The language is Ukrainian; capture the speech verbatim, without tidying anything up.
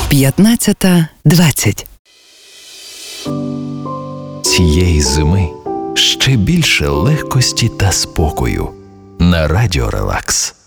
п'ятнадцята двадцять. Цієї зими ще більше легкості та спокою на Радіо Релакс.